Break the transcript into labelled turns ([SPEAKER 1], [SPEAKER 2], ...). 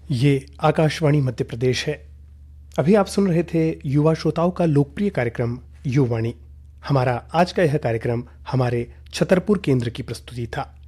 [SPEAKER 1] ये आकाशवाणी मध्य प्रदेश है। अभी आप सुन रहे थे युवा श्रोताओं का लोकप्रिय कार्यक्रम युवाणी। हमारा आज का यह कार्यक्रम हमारे छतरपुर केंद्र की प्रस्तुति था।